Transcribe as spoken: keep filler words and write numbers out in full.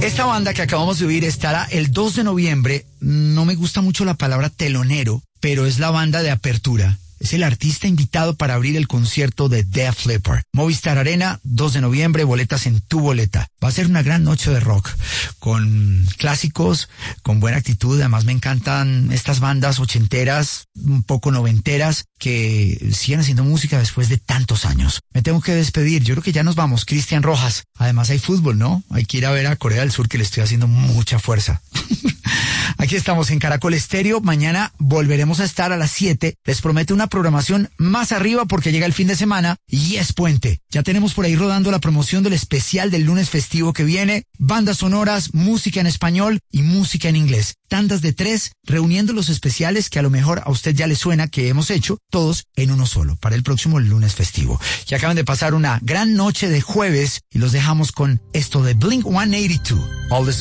Esta banda que acabamos de oír estará el dos de noviembre. No me gusta mucho la palabra telonero, pero es la banda de apertura. Es el artista invitado para abrir el concierto de Def Leppard. Movistar Arena, dos de noviembre, boletas en tu boleta. Va a ser una gran noche de rock, con clásicos, con buena actitud. Además me encantan estas bandas ochenteras, un poco noventeras, que siguen haciendo música después de tantos años. Me tengo que despedir, yo creo que ya nos vamos. Cristian Rojas, además hay fútbol, ¿no? Hay que ir a ver a Corea del Sur, que le estoy haciendo mucha fuerza. Aquí estamos en Caracol Estéreo. Mañana volveremos a estar a las siete. Les prometo una programación más arriba porque llega el fin de semana y es puente. Ya tenemos por ahí rodando la promoción del especial del lunes festivo que viene. Bandas sonoras, música en español y música en inglés. Tandas de tres, reuniendo los especiales que a lo mejor a usted ya le suena que hemos hecho, todos en uno solo, para el próximo lunes festivo. Y acaban de pasar una gran noche de jueves y los dejamos con esto de Blink ciento ochenta y dos. All this